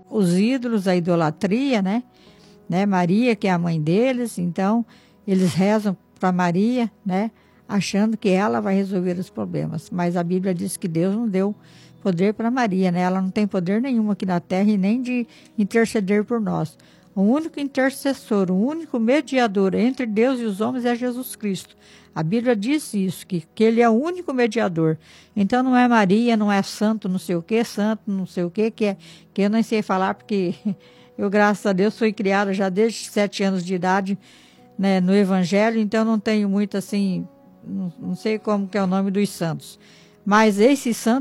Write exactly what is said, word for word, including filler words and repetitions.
os ídolos, a idolatria, né? né? Maria, que é a mãe deles, então eles rezam para Maria, né? Achando que ela vai resolver os problemas. Mas a Bíblia diz que Deus não deu poder para Maria, né? Ela não tem poder nenhum aqui na terra e nem de interceder por nós. O único intercessor, o único mediador entre Deus e os homens é Jesus Cristo. A Bíblia diz isso, que, que ele é o único mediador. Então não é Maria, não é santo, não sei o que, santo, não sei o que, que, é, que eu nem sei falar, porque eu, graças a Deus, fui criada já desde sete anos de idade, né, no Evangelho, então não tenho muito assim, não, não sei como que é o nome dos santos. Mas esses santos